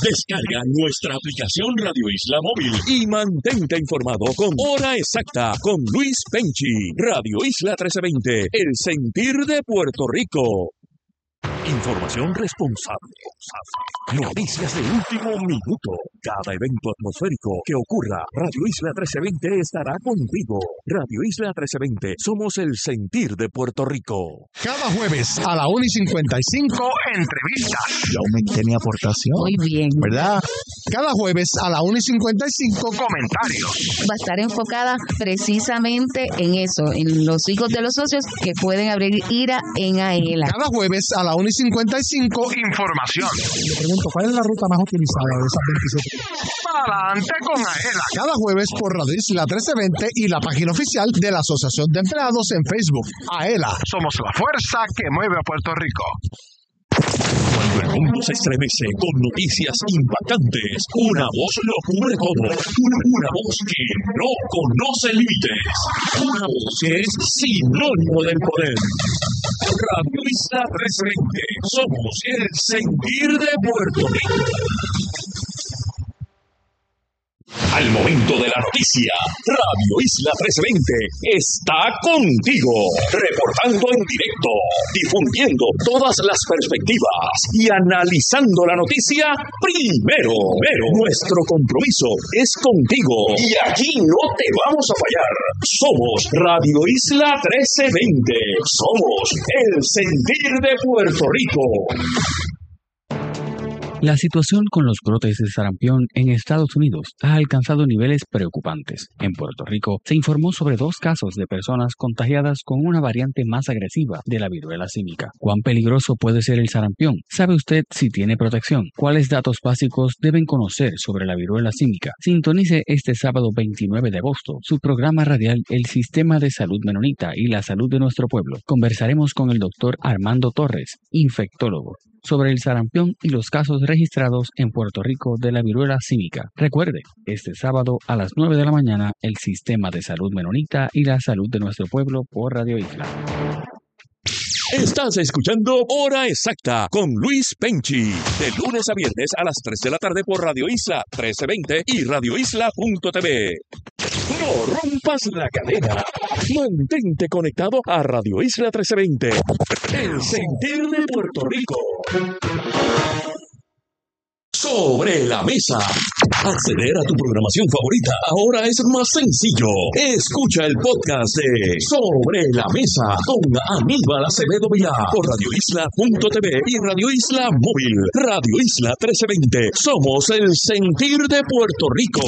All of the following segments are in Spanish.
Descarga nuestra aplicación Radio Isla Móvil y mantente informado con Hora Exacta con Luis Penchi. Radio Isla 1320, el sentir de Puerto Rico. Información responsable. Noticias de último minuto. Cada evento atmosférico que ocurra, Radio Isla 1320 estará contigo. Radio Isla 1320, somos el sentir de Puerto Rico. Cada jueves a la 1:55, entrevistas. Yo aumenté mi aportación. Muy bien. ¿Verdad? Cada jueves a la 1:55, comentarios. Va a estar enfocada precisamente en eso, en los hijos de los socios que pueden abrir IRA en AELA. Cada jueves a la 1:55, información. Le pregunto, ¿cuál es la ruta más utilizada de esas 27? Adelante con AELA. Cada jueves por Radio Isla 1320 y la página oficial de la Asociación de Empleados en Facebook. AELA, somos la fuerza que mueve a Puerto Rico. Cuando el mundo se estremece con noticias impactantes, una voz lo cubre todo. Una voz que no conoce límites. Una voz que es sinónimo del poder. Radio Isla 1320. Somos el sentir de Puerto Rico. Al momento de la noticia, Radio Isla 1320 está contigo, reportando en directo, difundiendo todas las perspectivas y analizando la noticia primero. Nuestro compromiso es contigo y aquí no te vamos a fallar. Somos Radio Isla 1320. Somos el sentir de Puerto Rico. La situación con los brotes de sarampión en Estados Unidos ha alcanzado niveles preocupantes. En Puerto Rico se informó sobre 2 casos de personas contagiadas con una variante más agresiva de la viruela símica. ¿Cuán peligroso puede ser el sarampión? ¿Sabe usted si tiene protección? ¿Cuáles datos básicos deben conocer sobre la viruela símica? Sintonice este sábado 29 de agosto su programa radial El Sistema de Salud Menonita y la Salud de Nuestro Pueblo. Conversaremos con el doctor Armando Torres, infectólogo, sobre el sarampión y los casos registrados en Puerto Rico de la viruela símica. Recuerde, este sábado a las 9 de la mañana, el Sistema de Salud Menonita y la Salud de Nuestro Pueblo por Radio Isla. Estás escuchando Hora Exacta con Luis Penchi, de lunes a viernes a las 3 de la tarde por Radio Isla 1320 y radioisla.tv. No rompas la cadena. Mantente conectado a Radio Isla 1320. El sentir de Puerto Rico. Sobre la mesa. Acceder a tu programación favorita ahora es más sencillo. Escucha el podcast de Sobre la Mesa con Aníbal Acevedo Vilá por radioisla.tv y Radio Isla Móvil. Radio Isla 1320. Somos el sentir de Puerto Rico.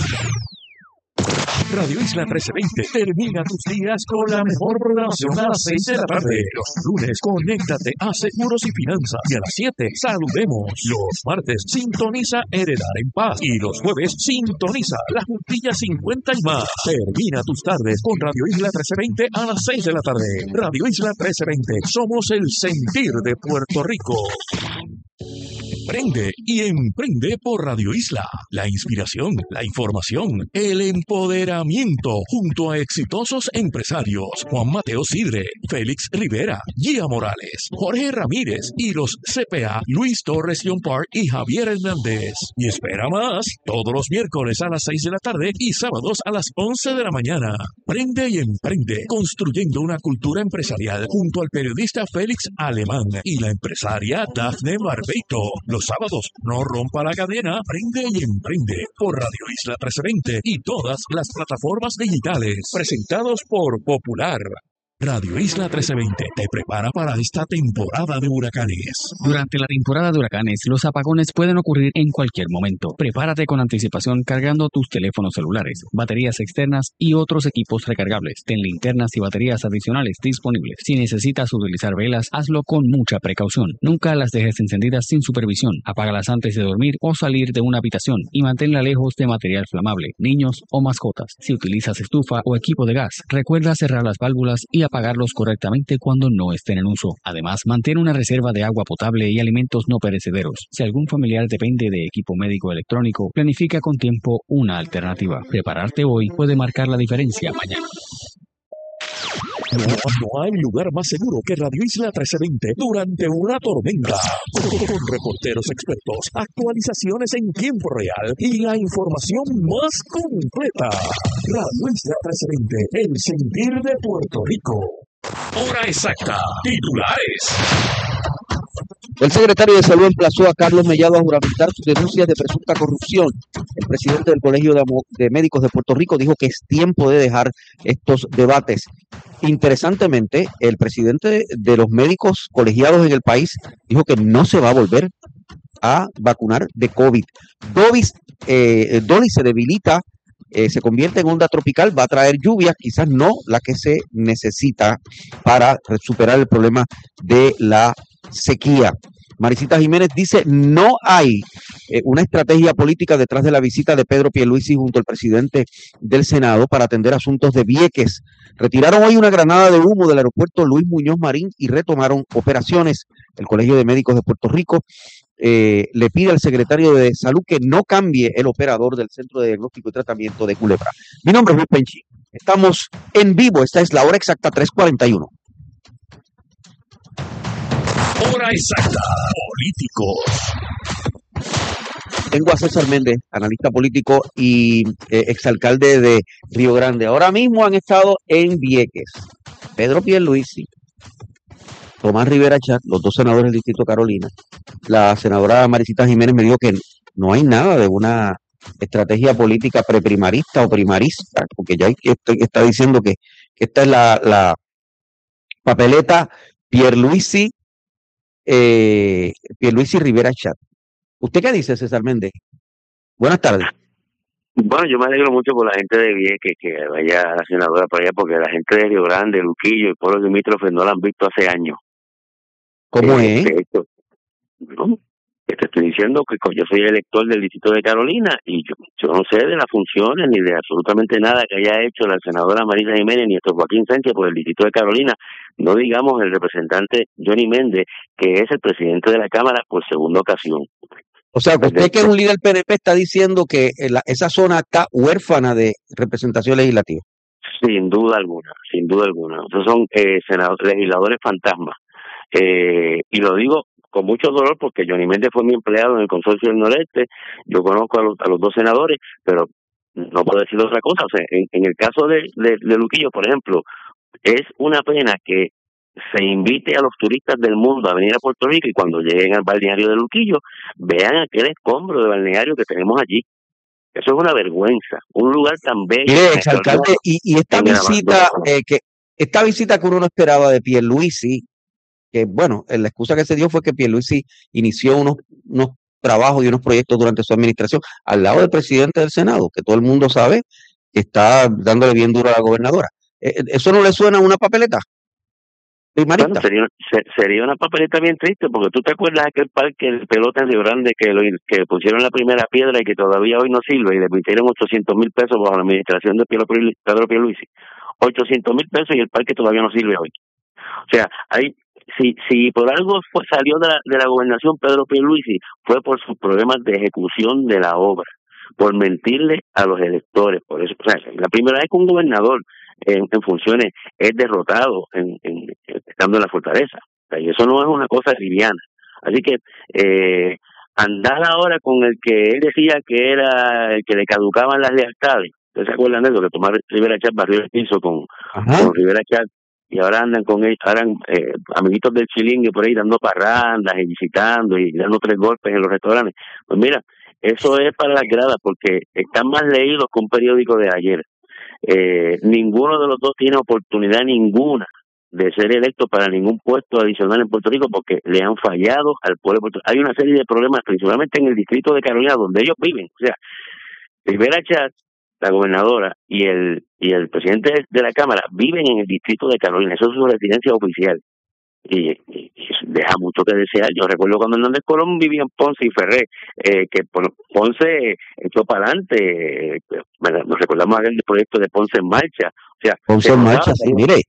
Radio Isla 1320 termina tus días con la mejor programación a las 6 de la tarde. Los lunes, conéctate a Seguros y Finanzas. Y a las 7, saludemos. Los martes, sintoniza Heredar en Paz. Y los jueves, sintoniza La Juntilla 50 y más. Termina tus tardes con Radio Isla 1320 a las 6 de la tarde. Radio Isla 1320. Somos el sentir de Puerto Rico. Prende y emprende por Radio Isla. La inspiración, la información, el empoderamiento junto a exitosos empresarios Juan Mateo Sidre, Félix Rivera, Gia Morales, Jorge Ramírez y los CPA Luis Torres Leonpart y Javier Hernández. Y espera más, todos los miércoles a las 6 de la tarde y sábados a las 11 de la mañana. Prende y emprende, construyendo una cultura empresarial junto al periodista Félix Alemán y la empresaria Dafne Barbeito. Los sábados, no rompa la cadena, prende y emprende por Radio Isla 1320 y todas las plataformas digitales, presentados por Popular. Radio Isla 1320 te prepara para esta temporada de huracanes. Durante la temporada de huracanes, los apagones pueden ocurrir en cualquier momento. Prepárate con anticipación cargando tus teléfonos celulares, baterías externas y otros equipos recargables. Ten linternas y baterías adicionales disponibles. Si necesitas utilizar velas, hazlo con mucha precaución. Nunca las dejes encendidas sin supervisión. Apágalas antes de dormir o salir de una habitación y manténla lejos de material flamable, niños o mascotas. Si utilizas estufa o equipo de gas, recuerda cerrar las válvulas y apagarlos correctamente cuando no estén en uso. Además, mantén una reserva de agua potable y alimentos no perecederos. Si algún familiar depende de equipo médico electrónico, planifica con tiempo una alternativa. Prepararte hoy puede marcar la diferencia mañana. No hay lugar más seguro que Radio Isla 1320 durante una tormenta. Con reporteros expertos, actualizaciones en tiempo real y la información más completa. Radio Isla 1320, el sentir de Puerto Rico. Hora exacta. Titulares. El secretario de Salud emplazó a Carlos Mellado a juramentar sus denuncias de presunta corrupción. El presidente del Colegio de Médicos de Puerto Rico dijo que es tiempo de dejar estos debates. Interesantemente, el presidente de los médicos colegiados en el país dijo que no se va a volver a vacunar de COVID. Dolly se debilita, se convierte en onda tropical, va a traer lluvias, quizás no la que se necesita para superar el problema de la sequía. Maricita Jiménez dice: no hay una estrategia política detrás de la visita de Pedro Pierluisi junto al presidente del Senado para atender asuntos de Vieques. Retiraron hoy una granada de humo del aeropuerto Luis Muñoz Marín y retomaron operaciones. El Colegio de Médicos de Puerto Rico le pide al secretario de Salud que no cambie el operador del Centro de Diagnóstico y Tratamiento de Culebra. Mi nombre es Luis Penchi. Estamos en vivo. Esta es la hora exacta, 3:41. Hora exacta. Políticos. Tengo a César Méndez, analista político y exalcalde de Río Grande. Ahora mismo han estado en Vieques Pedro Pierluisi, Tomás Rivera Chat, los dos senadores del Distrito de Carolina. La senadora Maricita Jiménez me dijo que no hay nada de una estrategia política preprimarista o primarista, porque ya está diciendo que esta es la papeleta Pierluisi Rivera Chat. ¿Usted qué dice, César Méndez? Buenas tardes. Bueno, yo me alegro mucho por la gente de Vieques que vaya la senadora para allá, porque la gente de Río Grande, Luquillo y pueblos limítrofes no la han visto hace años. ¿Cómo es? No, te estoy diciendo que yo soy elector del Distrito de Carolina y yo no sé de las funciones ni de absolutamente nada que haya hecho la senadora Marisa Jiménez ni el Joaquín Sánchez por el Distrito de Carolina, no digamos el representante Johnny Méndez, que es el presidente de la Cámara por segunda ocasión. O sea, que usted, que es un líder PNP, está diciendo que esa zona está huérfana de representación legislativa. Sin duda alguna, sin duda alguna. Esos son legisladores fantasmas. Y lo digo con mucho dolor porque Johnny Méndez fue mi empleado en el Consorcio del Noreste. Yo conozco a los dos senadores, pero no puedo decir otra cosa. O sea, en el caso de Luquillo, por ejemplo, es una pena que se invite a los turistas del mundo a venir a Puerto Rico y cuando lleguen al balneario de Luquillo vean aquel escombro de balneario que tenemos allí. Eso es una vergüenza, un lugar tan bello. Mire, exalcalde, y esta visita que uno no esperaba de Pierluisi, que bueno, la excusa que se dio fue que Pierluisi inició unos trabajos y unos proyectos durante su administración al lado del presidente del Senado, que todo el mundo sabe que está dándole bien duro a la gobernadora. ¿Eso no le suena a una papeleta? Bueno, sería una papeleta bien triste, porque tú te acuerdas de aquel parque de pelota en Río Grande que pusieron la primera piedra y que todavía hoy no sirve y le metieron 800,000 pesos bajo la administración de Pedro Pierluisi. 800,000 pesos y el parque todavía no sirve hoy. O sea, si por algo salió de la gobernación Pedro Pierluisi, fue por sus problemas de ejecución de la obra, por mentirle a los electores. Por eso, o sea, la primera vez que un gobernador en funciones es derrotado estando en la fortaleza. O sea, y eso no es una cosa liviana. Así que andar ahora con el que él decía que era el que le caducaban las lealtades. ¿Ustedes se acuerdan de eso? Que Tomás Rivera Chat barrió el piso con Rivera Chat y ahora andan con ellos, ahora amiguitos del chilingue por ahí dando parrandas y visitando y dando 3 golpes en los restaurantes. Pues mira, eso es para las gradas porque están más leídos que un periódico de ayer. Ninguno de los dos tiene oportunidad ninguna de ser electo para ningún puesto adicional en Puerto Rico porque le han fallado al pueblo de Puerto Rico. Hay una serie de problemas, principalmente en el Distrito de Carolina, donde ellos viven. O sea, Rivera Chat, la gobernadora y el presidente de la Cámara viven en el Distrito de Carolina. Eso es su residencia oficial. Y deja mucho que desear. Yo recuerdo cuando Hernández Colón vivía en Ponce y Ferré, que Ponce echó para adelante. Nos recordamos aquel proyecto de Ponce en Marcha. O sea, Ponce en Marcha, sí, mire,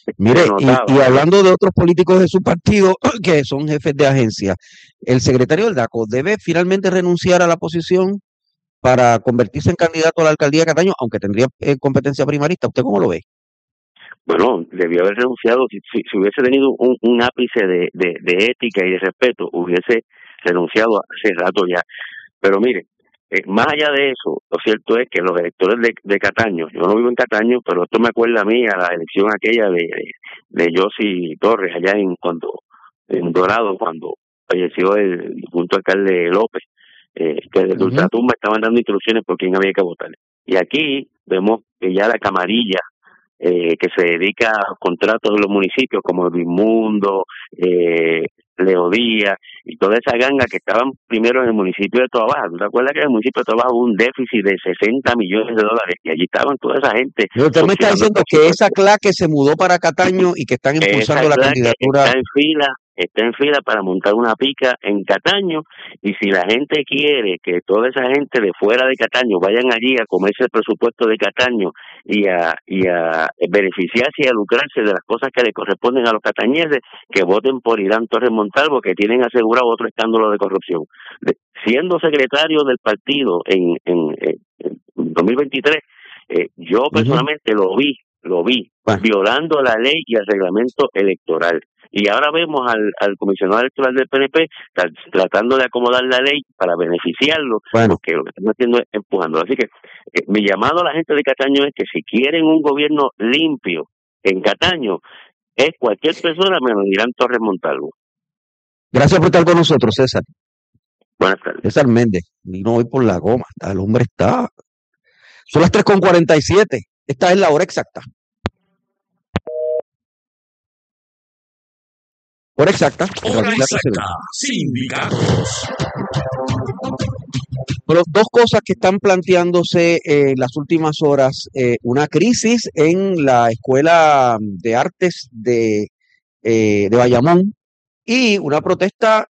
y hablando de otros políticos de su partido que son jefes de agencia, el secretario del DACO debe finalmente renunciar a la posición para convertirse en candidato a la alcaldía de Cataño, aunque tendría competencia primarista. ¿Usted cómo lo ve? bueno, debió haber renunciado. Si hubiese tenido un ápice de ética y de respeto, hubiese renunciado hace rato ya. Pero mire, más allá de eso, lo cierto es que los electores de Cataño, yo no vivo en Cataño, pero esto me acuerda a mí a la elección aquella de Yossi Torres allá en Dorado, cuando falleció el difunto alcalde López, que desde ultratumba estaban dando instrucciones por quién había que votar. Y aquí vemos que ya la camarilla que se dedica a contratos de los municipios como Luis Mundo, Leo Díaz y toda esa ganga que estaban primero en el municipio de Toa Baja. ¿Tú te acuerdas que en el municipio de Toa Baja hubo un déficit de $60 millones y allí estaban toda esa gente? Pero usted me está diciendo que esa claque se mudó para Cataño y que están impulsando la candidatura. Está en fila para montar una pica en Cataño, y si la gente quiere que toda esa gente de fuera de Cataño vayan allí a comerse el presupuesto de Cataño y a beneficiarse y a lucrarse de las cosas que le corresponden a los catañeses, que voten por Irán Torres Montalvo, que tienen asegurado otro escándalo de corrupción. Siendo secretario del partido en 2023, yo personalmente lo vi violando la ley y el reglamento electoral. Y ahora vemos al comisionado electoral del PNP tratando de acomodar la ley para beneficiarlo, porque lo que están haciendo es empujándolo. Así que mi llamado a la gente de Cataño es que si quieren un gobierno limpio en Cataño, es cualquier persona menos Irán Torres Montalvo. Gracias por estar con nosotros, César. Buenas tardes. César Méndez, vino hoy por la goma. El hombre está... Son las 3:47. Esta es la hora exacta. Hora exacta. Sindicatos. Pero dos cosas que están planteándose en las últimas horas. Una crisis en la Escuela de Artes de Bayamón y una protesta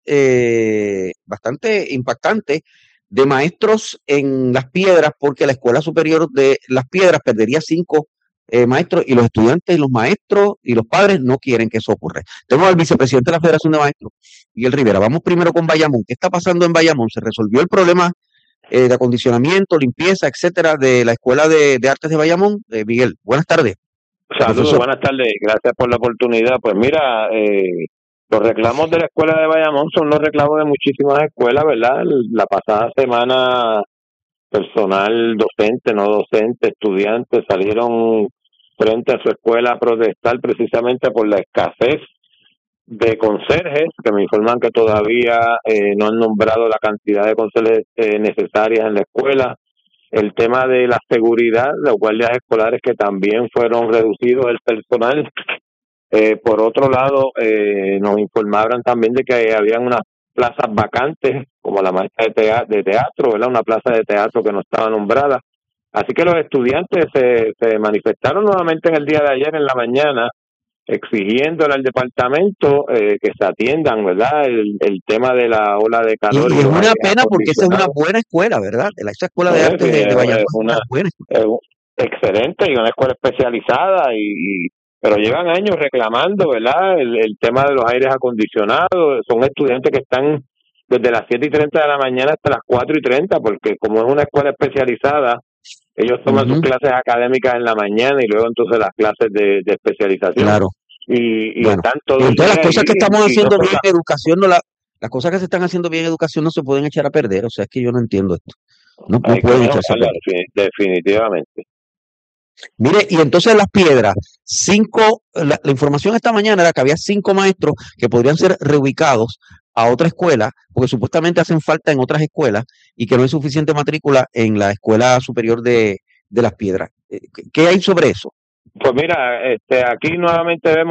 bastante impactante de maestros en Las Piedras, porque la Escuela Superior de Las Piedras perdería 5 maestros, y los estudiantes y los maestros y los padres no quieren que eso ocurra. Tenemos al vicepresidente de la Federación de Maestros, Miguel Rivera. Vamos primero con Bayamón. ¿Qué está pasando en Bayamón? ¿Se resolvió el problema de acondicionamiento, limpieza, etcétera, de la Escuela de Artes de Bayamón? Miguel, buenas tardes. Saludos, buenas tardes. Gracias por la oportunidad. Pues mira, los reclamos de la Escuela de Bayamón son los reclamos de muchísimas escuelas, ¿verdad? La pasada semana, personal docente, no docente, estudiantes salieron frente a su escuela a protestar precisamente por la escasez de conserjes, que me informan que todavía no han nombrado la cantidad de conserjes necesarias en la escuela. El tema de la seguridad, los guardias escolares que también fueron reducidos el personal. Por otro lado, nos informaban también de que habían unas plazas vacantes, como la maestra de teatro, ¿verdad? Una plaza de teatro que no estaba nombrada. Así que los estudiantes se manifestaron nuevamente en el día de ayer en la mañana, exigiéndole al departamento que se atiendan, ¿verdad? El tema de la ola de calor. Y es una pena porque esa es una buena escuela, ¿verdad? Esa escuela de arte de Bayamón es una buena escuela. Excelente, y una escuela especializada, pero llevan años reclamando, ¿verdad? El tema de los aires acondicionados. Son estudiantes que están desde las 7:30 de la mañana hasta las 4:30, porque como es una escuela especializada, ellos toman sus clases académicas en la mañana y luego entonces las clases de especialización. Claro. Y bueno, entonces las cosas que estamos haciendo bien en educación, las cosas que se están haciendo bien en educación no se pueden echar a perder. O sea, es que yo no entiendo esto. No pueden echarse a perder. Definitivamente. Mire, y entonces Las Piedras, la información esta mañana era que había 5 maestros que podrían ser reubicados a otra escuela, porque supuestamente hacen falta en otras escuelas y que no hay suficiente matrícula en la Escuela Superior de Las Piedras. ¿Qué hay sobre eso? Pues mira, aquí nuevamente vemos